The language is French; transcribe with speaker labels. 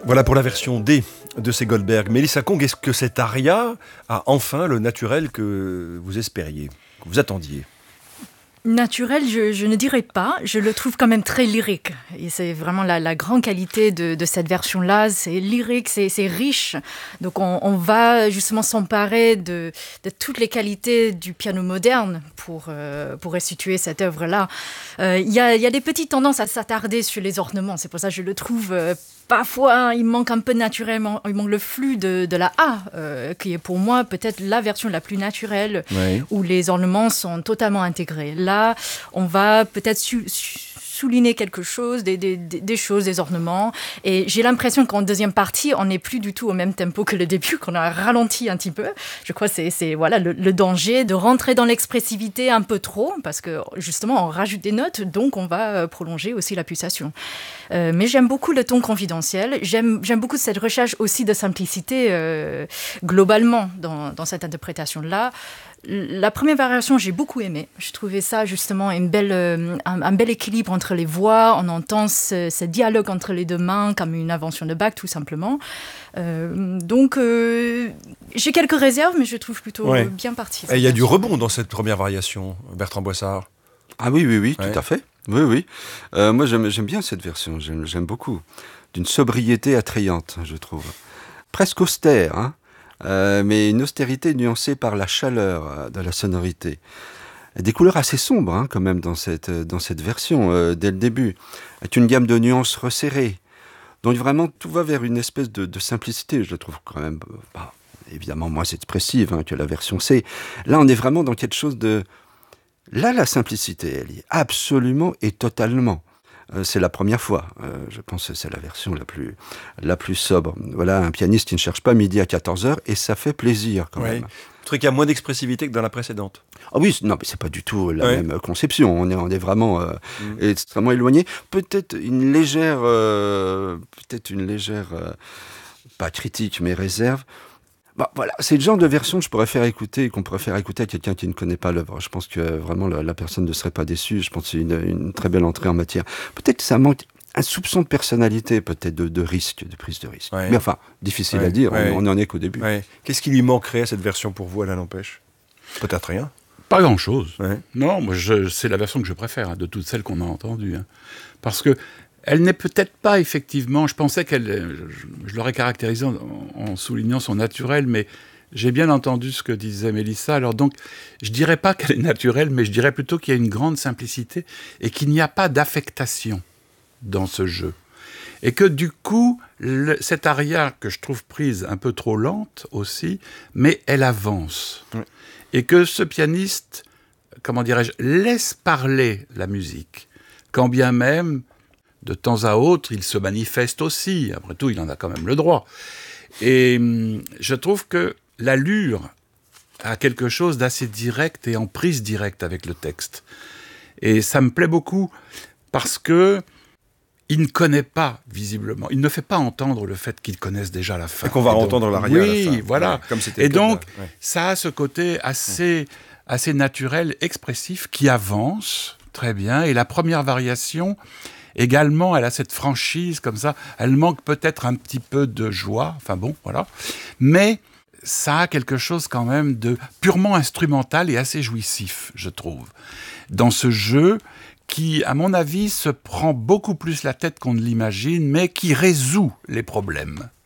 Speaker 1: Voilà pour la version D de ces Goldberg. Mélissa Kong, est-ce que cet aria a enfin le naturel que vous espériez, que vous attendiez ?
Speaker 2: Naturel, je ne dirais pas. Je le trouve quand même très lyrique. Et c'est vraiment la grande qualité de cette version-là. C'est lyrique, c'est riche. Donc on va justement s'emparer de toutes les qualités du piano moderne pour restituer cette œuvre-là. Il y a des petites tendances à s'attarder sur les ornements. C'est pour ça que je le trouve... Parfois, il manque un peu naturellement, il manque le flux de la A, qui est pour moi peut-être la version la plus naturelle, oui, où les ornements sont totalement intégrés. Là, on va peut-être souligner quelque chose, des choses, des ornements. Et j'ai l'impression qu'en deuxième partie, on n'est plus du tout au même tempo que le début, qu'on a ralenti un petit peu. Je crois que c'est voilà, le danger de rentrer dans l'expressivité un peu trop, parce que justement, on rajoute des notes, donc on va prolonger aussi la pulsation. Mais j'aime beaucoup le ton confidentiel. J'aime beaucoup cette recherche aussi de simplicité globalement dans cette interprétation-là. La première variation, j'ai beaucoup aimé. Je trouvais ça justement un bel équilibre entre les voix. On entend ce dialogue entre les deux mains comme une invention de Bach, tout simplement. Donc, j'ai quelques réserves, mais je trouve plutôt bien parti.
Speaker 1: Et il y a du rebond dans cette première variation, Bertrand Boissard.
Speaker 3: Ah oui, tout à fait. Oui. Moi, j'aime bien cette version. J'aime beaucoup. D'une sobriété attrayante, je trouve. Presque austère, hein. Mais une austérité nuancée par la chaleur de la sonorité. Des couleurs assez sombres, hein, quand même, dans cette version, dès le début. Avec une gamme de nuances resserrées. Donc vraiment, tout va vers une espèce de simplicité, je le trouve quand même, évidemment moins expressive que la version C. Là, on est vraiment dans quelque chose de... Là, la simplicité, elle y est absolument et totalement. C'est la première fois. Je pense que c'est la version la plus sobre. Voilà, un pianiste qui ne cherche pas midi à 14h et ça fait plaisir quand même.
Speaker 1: Vous trouvez qu'il y a moins d'expressivité que dans la précédente ?
Speaker 3: Ah oui, non, mais c'est pas du tout la même conception. On est vraiment extrêmement éloigné. Peut-être une légère, pas critique, mais réserve. Voilà, c'est le genre de version que qu'on pourrait faire écouter à quelqu'un qui ne connaît pas l'œuvre. Je pense que vraiment la personne ne serait pas déçue. Je pense que c'est une très belle entrée en matière. Peut-être que ça manque un soupçon de personnalité, peut-être de risque, de prise de risque. Mais enfin, difficile à dire, on n'en est qu'au début.
Speaker 1: Qu'est-ce qui lui manquerait à cette version pour vous, Alain Lampèche ? Peut-être rien.
Speaker 4: Pas grand-chose. Non, moi, c'est la version que je préfère, de toutes celles qu'on a entendues. Parce que elle n'est peut-être pas effectivement, je pensais je l'aurais caractérisée en soulignant son naturel, mais j'ai bien entendu ce que disait Mélissa. Alors donc, je dirais pas qu'elle est naturelle, mais je dirais plutôt qu'il y a une grande simplicité et qu'il n'y a pas d'affectation dans ce jeu. Et que du coup, cette aria que je trouve prise un peu trop lente aussi, mais elle avance. Et que ce pianiste, comment dirais-je, laisse parler la musique, quand bien même... De temps à autre, il se manifeste aussi. Après tout, il en a quand même le droit. Et je trouve que l'allure a quelque chose d'assez direct et en prise directe avec le texte. Et ça me plaît beaucoup parce que il ne connaît pas, visiblement, il ne fait pas entendre le fait qu'il connaisse déjà la fin.
Speaker 1: Et qu'on va entendre l'aria à la fin.
Speaker 4: Oui, voilà.
Speaker 1: Ouais, comme c'était
Speaker 4: et donc, ça a ce côté assez naturel, expressif, qui avance très bien. Et la première variation... Également, elle a cette franchise comme ça. Elle manque peut-être un petit peu de joie. Enfin bon, voilà. Mais ça a quelque chose quand même de purement instrumental et assez jouissif, je trouve. Dans ce jeu qui, à mon avis, se prend beaucoup plus la tête qu'on ne l'imagine, mais qui résout les problèmes.